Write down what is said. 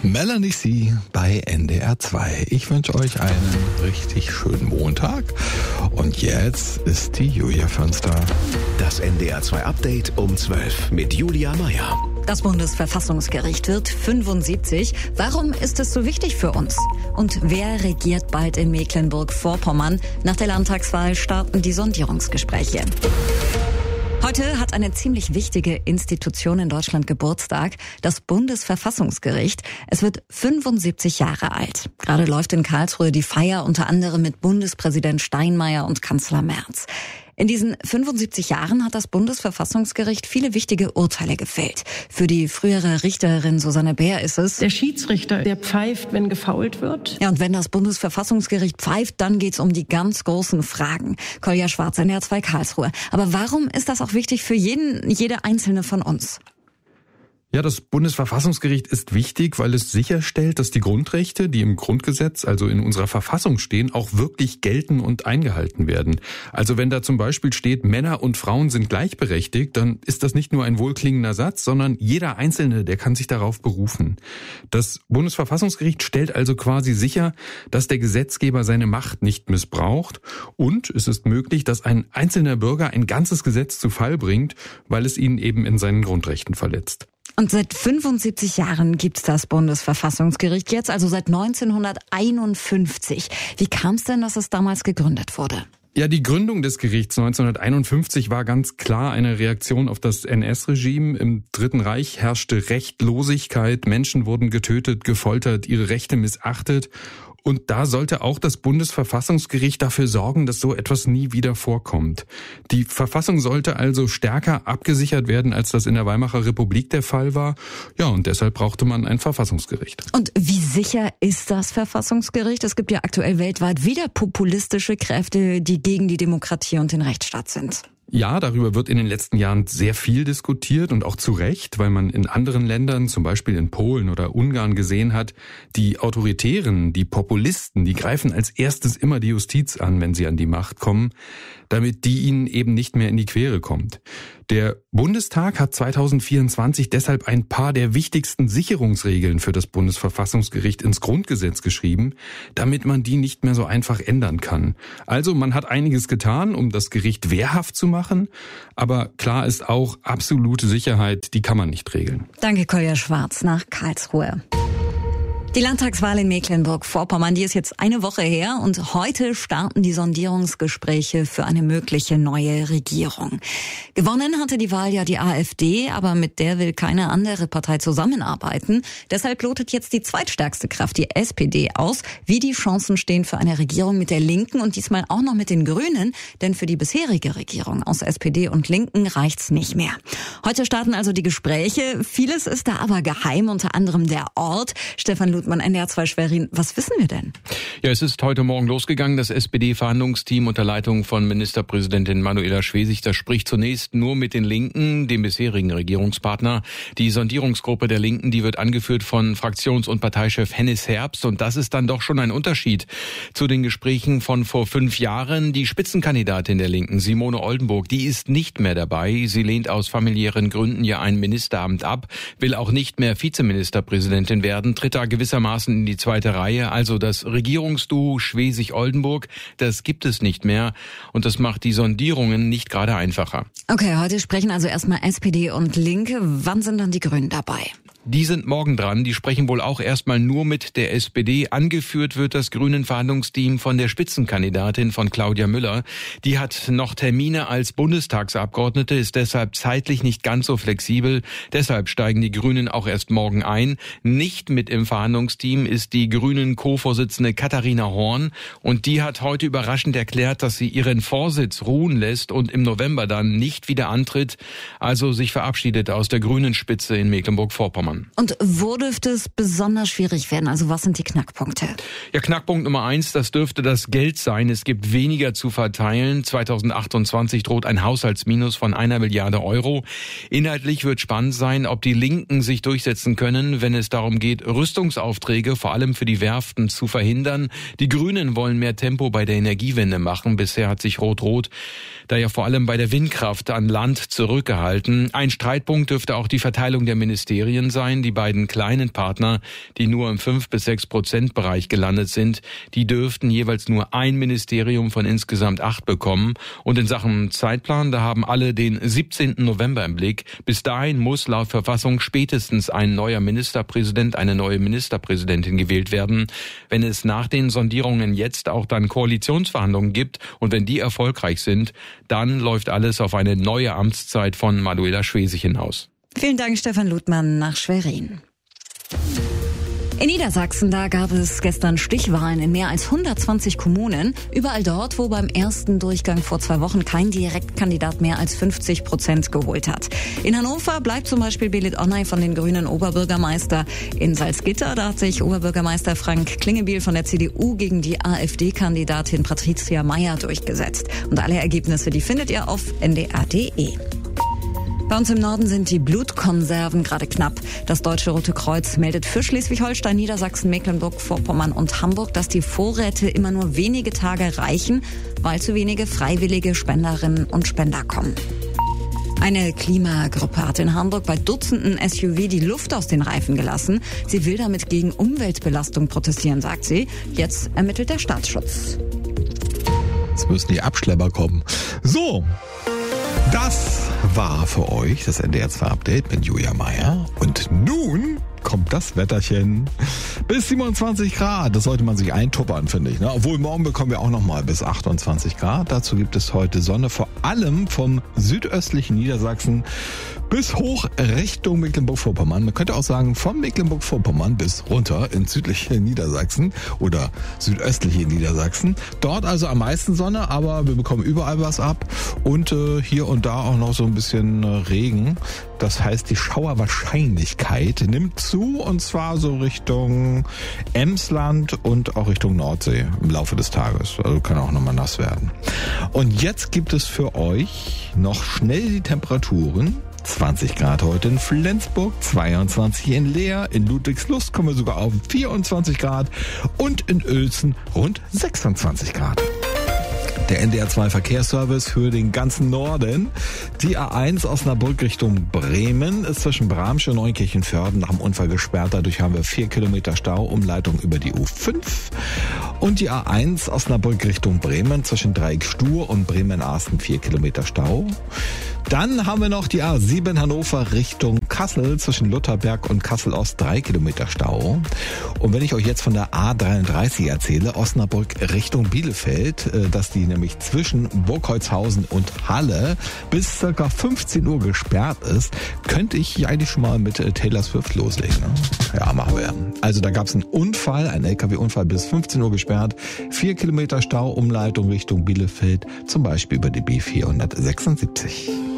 Melanie C. bei NDR 2. Ich wünsche euch einen richtig schönen Montag. Und jetzt ist die Julia Fönster. Das NDR 2 Update um 12 mit Julia Meyer. Das Bundesverfassungsgericht wird 75. Warum ist es so wichtig für uns? Und wer regiert bald in Mecklenburg-Vorpommern? Nach der Landtagswahl starten die Sondierungsgespräche. Heute hat eine ziemlich wichtige Institution in Deutschland Geburtstag, das Bundesverfassungsgericht. Es wird 75 Jahre alt. Gerade läuft in Karlsruhe die Feier unter anderem mit Bundespräsident Steinmeier und Kanzler Merz. In diesen 75 Jahren hat das Bundesverfassungsgericht viele wichtige Urteile gefällt. Für die frühere Richterin Susanne Bär ist es: Der Schiedsrichter, der pfeift, wenn gefoult wird. Ja, und wenn das Bundesverfassungsgericht pfeift, dann geht's um die ganz großen Fragen. Kolja Schwarz, NDR 2 Karlsruhe. Aber warum ist das auch wichtig für jede einzelne von uns? Ja, das Bundesverfassungsgericht ist wichtig, weil es sicherstellt, dass die Grundrechte, die im Grundgesetz, also in unserer Verfassung stehen, auch wirklich gelten und eingehalten werden. Also wenn da zum Beispiel steht, Männer und Frauen sind gleichberechtigt, dann ist das nicht nur ein wohlklingender Satz, sondern jeder Einzelne, der kann sich darauf berufen. Das Bundesverfassungsgericht stellt also quasi sicher, dass der Gesetzgeber seine Macht nicht missbraucht, und es ist möglich, dass ein einzelner Bürger ein ganzes Gesetz zu Fall bringt, weil es ihn eben in seinen Grundrechten verletzt. Und seit 75 Jahren gibt's das Bundesverfassungsgericht jetzt, also seit 1951. Wie kam es denn, dass es damals gegründet wurde? Ja, die Gründung des Gerichts 1951 war ganz klar eine Reaktion auf das NS-Regime. Im Dritten Reich herrschte Rechtlosigkeit, Menschen wurden getötet, gefoltert, ihre Rechte missachtet. Und da sollte auch das Bundesverfassungsgericht dafür sorgen, dass so etwas nie wieder vorkommt. Die Verfassung sollte also stärker abgesichert werden, als das in der Weimarer Republik der Fall war. Ja, und deshalb brauchte man ein Verfassungsgericht. Und wie sicher ist das Verfassungsgericht? Es gibt ja aktuell weltweit wieder populistische Kräfte, die gegen die Demokratie und den Rechtsstaat sind. Ja, darüber wird in den letzten Jahren sehr viel diskutiert, und auch zu Recht, weil man in anderen Ländern, zum Beispiel in Polen oder Ungarn, gesehen hat, die Autoritären, die Populisten, die greifen als erstes immer die Justiz an, wenn sie an die Macht kommen, damit die ihnen eben nicht mehr in die Quere kommt. Der Bundestag hat 2024 deshalb ein paar der wichtigsten Sicherungsregeln für das Bundesverfassungsgericht ins Grundgesetz geschrieben, damit man die nicht mehr so einfach ändern kann. Also man hat einiges getan, um das Gericht wehrhaft zu machen, aber klar ist auch, absolute Sicherheit, die kann man nicht regeln. Danke, Kolja Schwarz nach Karlsruhe. Die Landtagswahl in Mecklenburg-Vorpommern, die ist jetzt eine Woche her, und heute starten die Sondierungsgespräche für eine mögliche neue Regierung. Gewonnen hatte die Wahl ja die AfD, aber mit der will keine andere Partei zusammenarbeiten. Deshalb lotet jetzt die zweitstärkste Kraft, die SPD, aus, wie die Chancen stehen für eine Regierung mit der Linken und diesmal auch noch mit den Grünen, denn für die bisherige Regierung aus SPD und Linken reicht's nicht mehr. Heute starten also die Gespräche. Vieles ist da aber geheim, unter anderem der Ort. Stefan Ludmann, NDR 2 Schwerin, was wissen wir denn? Ja, es ist heute Morgen losgegangen. Das SPD-Verhandlungsteam unter Leitung von Ministerpräsidentin Manuela Schwesig, das spricht zunächst nur mit den Linken, dem bisherigen Regierungspartner. Die Sondierungsgruppe der Linken, die wird angeführt von Fraktions- und Parteichef Hennis Herbst. Und das ist dann doch schon ein Unterschied zu den Gesprächen von vor 5 Jahren. Die Spitzenkandidatin der Linken, Simone Oldenburg, die ist nicht mehr dabei. Sie lehnt aus familiären Gründen ja ein Ministeramt ab, will auch nicht mehr Vizeministerpräsidentin werden, tritt da gewissermaßen in die zweite Reihe. Also das Regierungsduo Schwesig-Oldenburg, das gibt es nicht mehr, und das macht die Sondierungen nicht gerade einfacher. Okay, heute sprechen also erstmal SPD und Linke. Wann sind dann die Grünen dabei? Die sind morgen dran. Die sprechen wohl auch erstmal nur mit der SPD. Angeführt wird das Grünen-Verhandlungsteam von der Spitzenkandidatin von Claudia Müller. Die hat noch Termine als Bundestagsabgeordnete, ist deshalb zeitlich nicht ganz so flexibel. Deshalb steigen die Grünen auch erst morgen ein. Nicht mit im Verhandlungsteam ist die Grünen-Co-Vorsitzende Katharina Horn. Und die hat heute überraschend erklärt, dass sie ihren Vorsitz ruhen lässt und im November dann nicht wieder antritt. Also sich verabschiedet aus der Grünen-Spitze in Mecklenburg-Vorpommern. Und wo dürfte es besonders schwierig werden? Also was sind die Knackpunkte? Ja, Knackpunkt Nummer 1, das dürfte das Geld sein. Es gibt weniger zu verteilen. 2028 droht ein Haushaltsminus von 1 Milliarde Euro. Inhaltlich wird spannend sein, ob die Linken sich durchsetzen können, wenn es darum geht, Rüstungsaufträge vor allem für die Werften zu verhindern. Die Grünen wollen mehr Tempo bei der Energiewende machen. Bisher hat sich Rot-Rot da ja vor allem bei der Windkraft an Land zurückgehalten. Ein Streitpunkt dürfte auch die Verteilung der Ministerien sein. sein. Die beiden kleinen Partner, die nur im 5-6% Bereich gelandet sind, die dürften jeweils nur ein Ministerium von insgesamt 8 bekommen. Und in Sachen Zeitplan, da haben alle den 17. November im Blick. Bis dahin muss laut Verfassung spätestens ein neuer Ministerpräsident, eine neue Ministerpräsidentin gewählt werden. Wenn es nach den Sondierungen jetzt auch dann Koalitionsverhandlungen gibt und wenn die erfolgreich sind, dann läuft alles auf eine neue Amtszeit von Manuela Schwesig hinaus. Vielen Dank, Stefan Ludmann nach Schwerin. In Niedersachsen, da gab es gestern Stichwahlen in mehr als 120 Kommunen. Überall dort, wo beim ersten Durchgang vor 2 Wochen kein Direktkandidat mehr als 50% geholt hat. In Hannover bleibt zum Beispiel Belit Onay von den Grünen Oberbürgermeister. In Salzgitter, da hat sich Oberbürgermeister Frank Klingebiel von der CDU gegen die AfD-Kandidatin Patricia Meyer durchgesetzt. Und alle Ergebnisse, die findet ihr auf ndr.de. Bei uns im Norden sind die Blutkonserven gerade knapp. Das Deutsche Rote Kreuz meldet für Schleswig-Holstein, Niedersachsen, Mecklenburg-Vorpommern und Hamburg, dass die Vorräte immer nur wenige Tage reichen, weil zu wenige freiwillige Spenderinnen und Spender kommen. Eine Klimagruppe hat in Hamburg bei Dutzenden SUV die Luft aus den Reifen gelassen. Sie will damit gegen Umweltbelastung protestieren, sagt sie. Jetzt ermittelt der Staatsschutz. Jetzt müssen die Abschlepper kommen. So. Das war für euch das NDR 2 Update mit Julia Meyer. Und nun kommt das Wetterchen. Bis 27 Grad. Das sollte man sich eintuppern, finde ich. Obwohl, morgen bekommen wir auch nochmal bis 28 Grad. Dazu gibt es heute Sonne, vor allem vom südöstlichen Niedersachsen bis hoch Richtung Mecklenburg-Vorpommern. Man könnte auch sagen, von Mecklenburg-Vorpommern bis runter ins südliche Niedersachsen oder südöstliche Niedersachsen. Dort also am meisten Sonne, aber wir bekommen überall was ab und hier und da auch noch so ein bisschen Regen. Das heißt, die Schauerwahrscheinlichkeit nimmt zu, und zwar so Richtung Emsland und auch Richtung Nordsee im Laufe des Tages. Also kann auch nochmal nass werden. Und jetzt gibt es für euch noch schnell die Temperaturen. 20 Grad heute in Flensburg, 22 in Leer, in Ludwigslust kommen wir sogar auf 24 Grad und in Uelzen rund 26 Grad. Der NDR 2 Verkehrsservice für den ganzen Norden. Die A1 Osnabrück Richtung Bremen ist zwischen Bramsche und Neunkirchen-Vörden nach dem Unfall gesperrt. Dadurch haben wir 4 Kilometer Stau, Umleitung über die U5. Und die A1 Osnabrück Richtung Bremen zwischen Dreieck-Stur und Bremen-Arsten 4 Kilometer Stau. Dann haben wir noch die A7 Hannover Richtung Kassel zwischen Lutherberg und Kassel-Ost 3 Kilometer Stau. Und wenn ich euch jetzt von der A33 erzähle, Osnabrück Richtung Bielefeld, dass die nämlich zwischen Burgholzhausen und Halle bis ca. 15 Uhr gesperrt ist, könnte ich eigentlich schon mal mit Taylor Swift loslegen. Ne? Ja, machen wir. Also da gab es einen Unfall, einen LKW-Unfall bis 15 Uhr gesperrt, 4 Kilometer Stau, Umleitung Richtung Bielefeld, zum Beispiel über die B476.